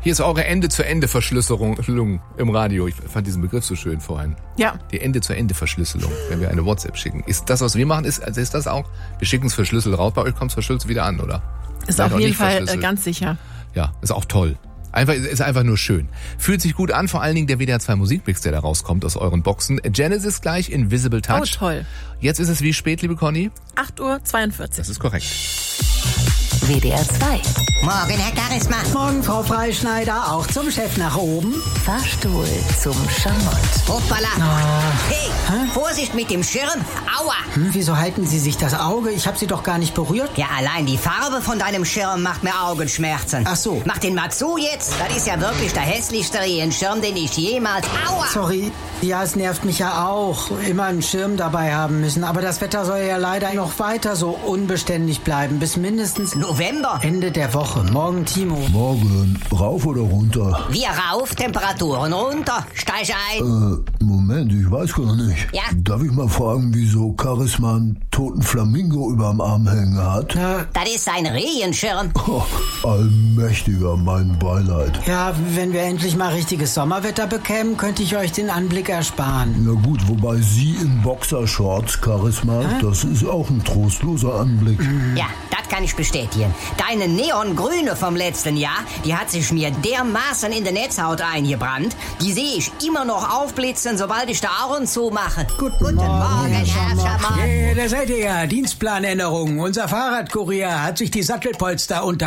Hier ist eure Ende-zu-Ende-Verschlüsselung im Radio. Ich fand diesen Begriff so schön vorhin. Ja. Die Ende-zu-Ende-Verschlüsselung, wenn wir eine WhatsApp schicken. Ist das, was wir machen, ist das auch? Wir schicken es verschlüsselt raus, bei euch kommt es verschlüsselt wieder an, oder? Ist auf jeden Fall ganz sicher. Ja, ist auch toll. Ist einfach nur schön. Fühlt sich gut an, vor allen Dingen der WDR 2 Musikmix, der da rauskommt aus euren Boxen. Genesis gleich, Invisible Touch. Oh, toll. Jetzt ist es wie spät, liebe Conny? 8:42 Uhr. Das ist korrekt. WDR 2. Morgen, Herr Charisma. Morgen, Frau Freischneider, auch zum Chef nach oben. Fahrstuhl zum Schamott. Hoppala. Hey, Vorsicht mit dem Schirm. Aua. Wieso halten Sie sich das Auge? Ich habe Sie doch gar nicht berührt. Ja, allein die Farbe von deinem Schirm macht mir Augenschmerzen. Ach so. Mach den mal zu jetzt. Das ist ja wirklich der hässlichste Regenschirm, den ich jemals... Aua. Sorry. Ja, es nervt mich ja auch, immer einen Schirm dabei haben müssen. Aber das Wetter soll ja leider noch weiter so unbeständig bleiben. Bis mindestens November. Ende der Woche. Morgen, Timo. Morgen, rauf oder runter? Wir rauf, Temperaturen runter. Steig ein. Moment, ich weiß gar nicht. Ja? Darf ich mal fragen, wieso Charisma einen toten Flamingo überm Arm hängen hat? Das ist ein Regenschirm. Oh, allmächtiger, mein Beileid. Ja, wenn wir endlich mal richtiges Sommerwetter bekämen, könnte ich euch den Anblick ersparen. Na gut, wobei Sie in Boxershorts, Charisma, das ist auch ein trostloser Anblick. Ja, das kann ich bestätigen. Deine Neongrüne vom letzten Jahr, die hat sich mir dermaßen in der Netzhaut eingebrannt. Die sehe ich immer noch aufblitzen, sobald ich die Augen zumache. Guten Morgen, Herr Schamott. Ja, da seid ihr ja. Dienstplanänderung. Unser Fahrradkurier hat sich die Sattelpolster